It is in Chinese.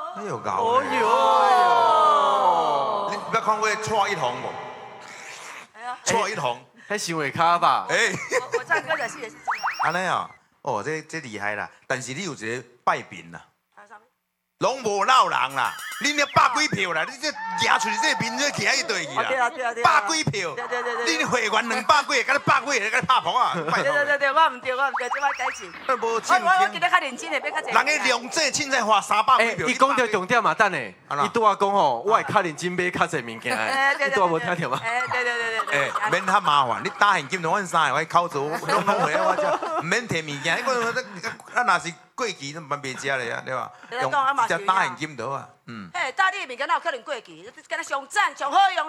哎呦搞！ 哦哟， 你不要看过蔡一红不？蔡一红， 还行为卡吧？ 哎， 我唱歌的戏也是这样。 安尼啊，哦，这厉害啦！但是你有一个败面啦。 拢无闹人啦，恁那百几票啦，你这牙出这面这徛一堆去哦对啊对啊啦， 对啊百几票， 对对对对恁会员200几个，甲你100几个，甲你拍婆啊，拜托。 对，我唔对，我唔对，这摆改进。 无我今日较认真的，要较济。 人家梁振凊彩花300几票， 伊讲到重点嘛，等下，伊拄仔讲吼，我会较认真买较济物件的，你拄仔无听着吗？ 哎，对。 哎，免遐麻烦，你打现金两万3，我口做拢回来，我就唔免摕物件。咱若是过期，咱蛮袂食咧啊，对吧？用只打现金就好啊，嗯。 哎，打你的物件哪有可能过期？敢若上赞上好用